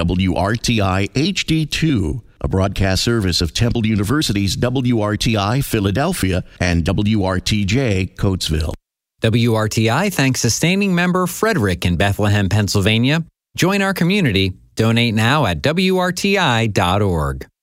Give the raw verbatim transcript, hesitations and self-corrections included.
W R T I H D two, a broadcast service of Temple University's W R T I Philadelphia and W R T J Coatesville. W R T I thanks sustaining member Frederick in Bethlehem, Pennsylvania. Join our community. Donate now at W R T I dot org.